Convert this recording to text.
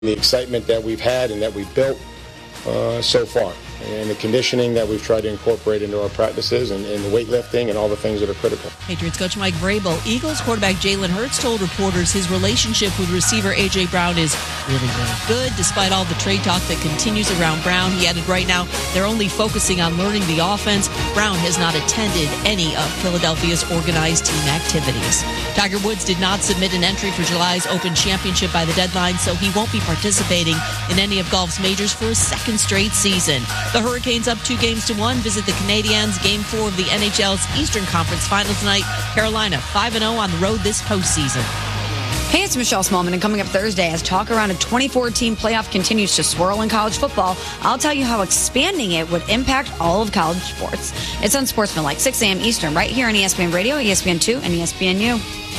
the excitement that we've had and that we've built so far, and the conditioning that we've tried to incorporate into our practices, and the weightlifting and all the things that are critical. Patriots coach Mike Vrabel. Eagles quarterback Jalen Hurts told reporters his relationship with receiver A.J. Brown is really, really good, despite all the trade talk that continues around Brown. He added right now they're only focusing on learning the offense. Brown has not attended any of Philadelphia's organized team activities. Tiger Woods did not submit an entry for July's Open Championship by the deadline, so he won't be participating in any of golf's majors for a second straight season. The Hurricanes up 2-1 visit the Canadiens. Game 4 of the NHL's Eastern Conference Final tonight. Carolina 5-0 on the road this postseason. Hey, it's Michelle Smallman, and coming up Thursday, as talk around a 24-team playoff continues to swirl in college football, I'll tell you how expanding it would impact all of college sports. It's Unsportsmanlike, 6 a.m. Eastern, right here on ESPN Radio, ESPN2, and ESPNU.